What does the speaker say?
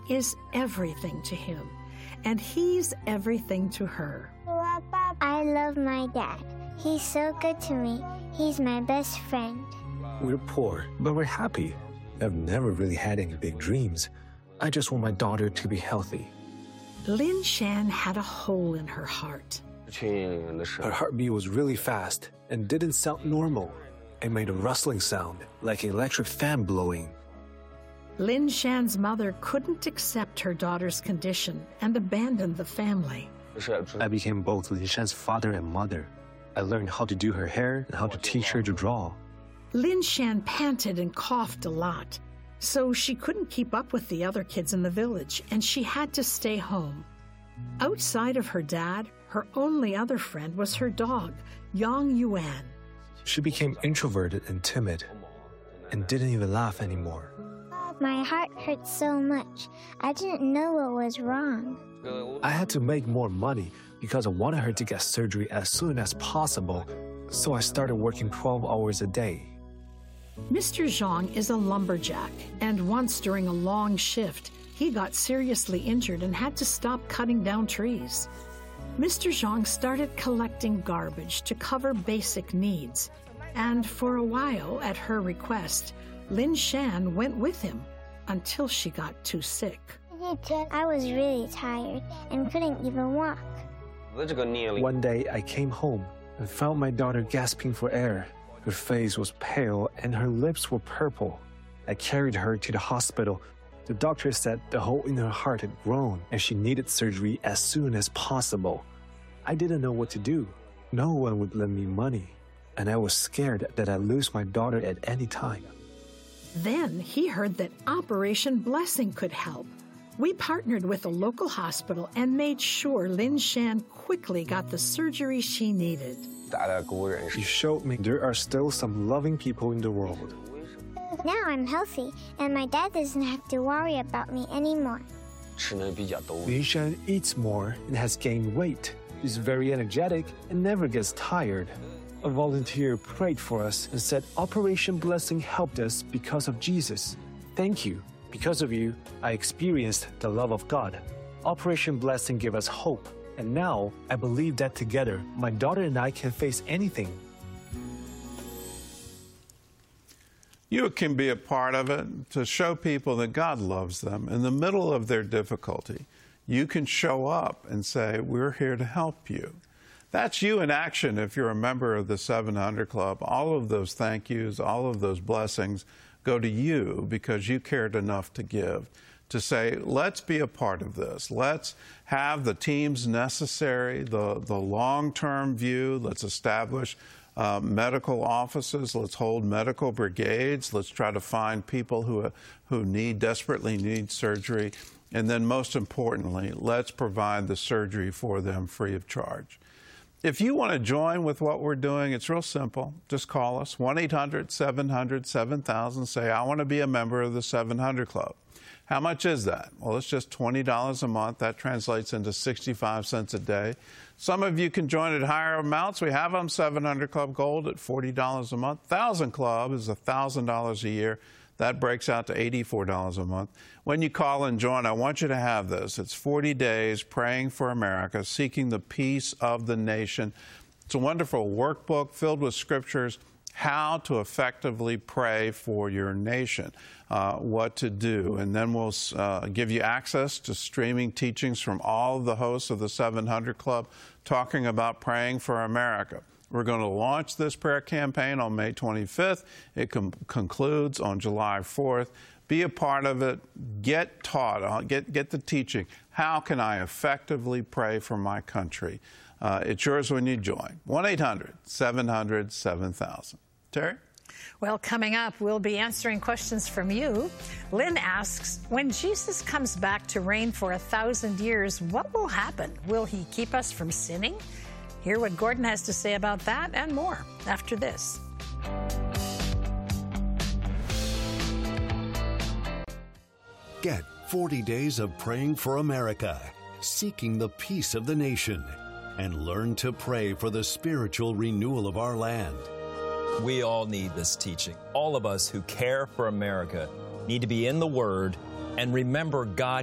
is everything to him, and he's everything to her. I love my dad. He's so good to me. He's my best friend. We're poor, but we're happy. I've never really had any big dreams. I just want my daughter to be healthy. Lin Shan had a hole in her heart. Her heartbeat was really fast and didn't sound normal. It made a rustling sound, like an electric fan blowing. Lin Shan's mother couldn't accept her daughter's condition and abandoned the family. I became both Lin Shan's father and mother. I learned how to do her hair and how to teach her to draw. Lin Shan panted and coughed a lot, so she couldn't keep up with the other kids in the village, and she had to stay home. Outside of her dad, her only other friend was her dog, Yang Yuan. She became introverted and timid, and didn't even laugh anymore. My heart hurt so much. I didn't know what was wrong. I had to make more money because I wanted her to get surgery as soon as possible, so I started working 12 hours a day. Mr. Zhang is a lumberjack, and once during a long shift, he got seriously injured and had to stop cutting down trees. Mr. Zhang started collecting garbage to cover basic needs, and for a while, at her request, Lin Shan went with him until she got too sick. I was really tired and couldn't even walk. One day, I came home and found my daughter gasping for air. Her face was pale and her lips were purple. I carried her to the hospital. The doctor said the hole in her heart had grown and she needed surgery as soon as possible. I didn't know what to do. No one would lend me money, and I was scared that I'd lose my daughter at any time. Then he heard that Operation Blessing could help. We partnered with a local hospital and made sure Lin Shan quickly got the surgery she needed. You showed me there are still some loving people in the world. Now I'm healthy, and my dad doesn't have to worry about me anymore. Lin Shan eats more and has gained weight. She's very energetic and never gets tired. A volunteer prayed for us and said Operation Blessing helped us because of Jesus. Thank you. Because of you, I experienced the love of God. Operation Blessing gave us hope, and now I believe that together, my daughter and I can face anything. You can be a part of it to show people that God loves them in the middle of their difficulty. You can show up and say, we're here to help you. That's you in action if you're a member of the 700 Club. All of those thank yous, all of those blessings go to you because you cared enough to give, to say, let's be a part of this. Let's have the teams necessary, the long-term view. Let's establish medical offices. Let's hold medical brigades. Let's try to find people who desperately need surgery. And then most importantly, let's provide the surgery for them free of charge. If you want to join with what we're doing, it's real simple. Just call us, 1-800-700-7000. Say, I want to be a member of the 700 Club. How much is that? Well, it's just $20 a month. That translates into 65 cents a day. Some of you can join at higher amounts. We have them 700 Club Gold at $40 a month. 1,000 Club is $1,000 a year. That breaks out to $84 a month. When you call and join, I want you to have this. It's 40 days praying for America, seeking the peace of the nation. It's a wonderful workbook filled with scriptures, how to effectively pray for your nation, what to do. And then we'll give you access to streaming teachings from all of the hosts of the 700 Club talking about praying for America. We're going to launch this prayer campaign on May 25th. It concludes on July 4th. Be a part of it. Get taught. Get the teaching. How can I effectively pray for my country? It's yours when you join. 1-800-700-7000. Terry? Well, coming up, we'll be answering questions from you. Lynn asks, when Jesus comes back to reign for 1,000 years, what will happen? Will he keep us from sinning? Hear what Gordon has to say about that and more after this. Get 40 days of praying for America, seeking the peace of the nation, and learn to pray for the spiritual renewal of our land. We all need this teaching. All of us who care for America need to be in the Word and remember God